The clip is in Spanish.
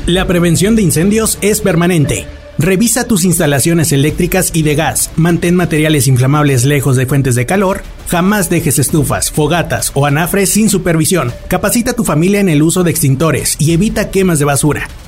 La prevención de incendios es permanente. Revisa tus instalaciones eléctricas y de gas, mantén materiales inflamables lejos de fuentes de calor, jamás dejes estufas, fogatas o anafres sin supervisión, capacita a tu familia en el uso de extintores y evita quemas de basura.